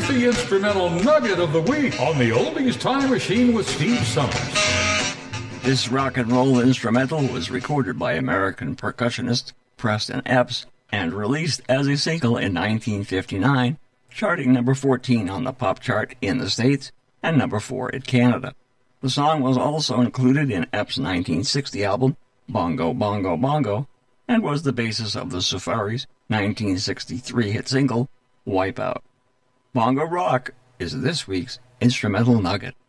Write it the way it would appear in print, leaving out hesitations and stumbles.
Here's the instrumental nugget of the week on the Oldies Time Machine with Steve Summers. This rock and roll instrumental was recorded by American percussionist Preston Epps and released as a single in 1959, charting number 14 on the pop chart in the States and number 4 in Canada. The song was also included in Epps' 1960 album, Bongo Bongo Bongo, and was the basis of the Safaris' 1963 hit single, Wipeout. Bongo Rock is this week's instrumental nugget.